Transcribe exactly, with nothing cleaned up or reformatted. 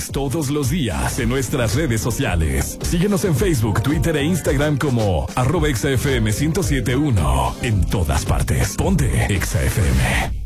gratis todos los días en nuestras redes sociales. Síguenos en Facebook, Twitter e Instagram como arroba Exa F M ciento siete punto uno. En todas partes. Ponte Exa F M.